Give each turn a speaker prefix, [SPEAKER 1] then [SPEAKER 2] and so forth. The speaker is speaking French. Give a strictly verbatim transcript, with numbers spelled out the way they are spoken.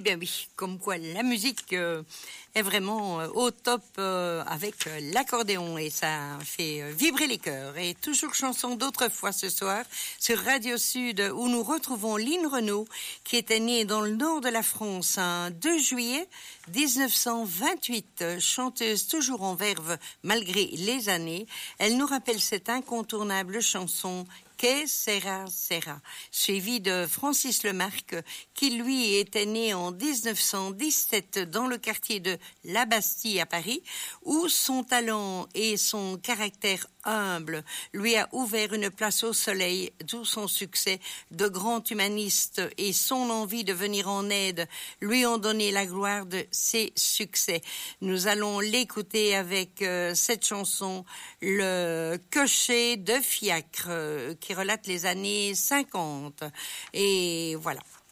[SPEAKER 1] bien oui, comme quoi la musique euh, est vraiment euh, au top euh, avec euh, l'accordéon et ça fait euh, vibrer les cœurs. Et toujours chanson d'autrefois ce soir sur Radio Sud où nous retrouvons Line Renaud qui était née dans le nord de la France un deux juillet dix-neuf cent vingt-huit. Chanteuse toujours en verve malgré les années, elle nous rappelle cette incontournable chanson Que sera sera, suivi de Francis Lemarque, qui lui était né en dix-neuf cent dix-sept dans le quartier de La Bastille à Paris, où son talent et son caractère humble lui a ouvert une place au soleil, d'où son succès. De grands humanistes et son envie de venir en aide lui ont donné la gloire de ses succès. Nous allons l'écouter avec euh, cette chanson, Le cocher de fiacre, euh, qui relate les années cinquante. Et voilà.